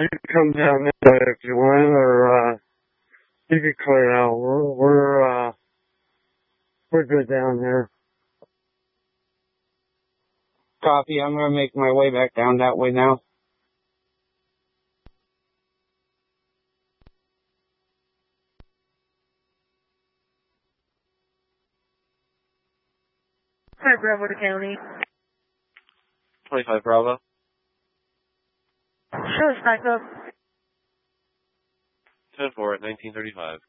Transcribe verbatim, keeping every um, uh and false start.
You can come down this way if you want, or uh, you can clear out. We're we're uh, we're good down here. Copy. I'm gonna make my way back down that way now. Hi, Bravo to County. twenty-five Bravo. Show us back up. ten four at nineteen thirty-five.